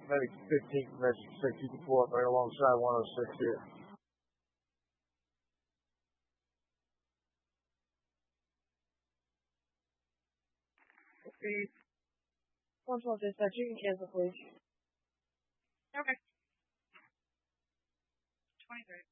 maybe 15 metric 6 you can pull up right alongside 106 here. Okay. 112 dispatch, you can cancel, please. Okay. 23.